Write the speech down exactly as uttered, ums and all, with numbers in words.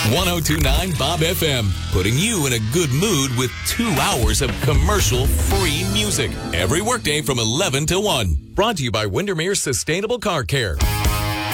one oh two point nine Bob F M, putting you in a good mood with two hours of commercial-free music every workday from eleven to one. Brought to you by Windermere Sustainable Car Care.